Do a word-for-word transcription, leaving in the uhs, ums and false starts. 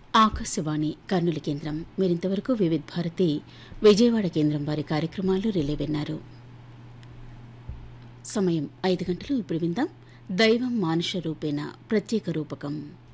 ఆకాశవాణి కర్నూలు కేంద్రం. మీరింతవరకు వివిధ భారతి విజయవాడ కేంద్రం వారి కార్యక్రమాలు రిలే విన్నారు. సమయం ఐదు గంటలు. ఇప్పుడు విందాం దైవం మానుష రూపేణ ప్రత్యేక రూపకం.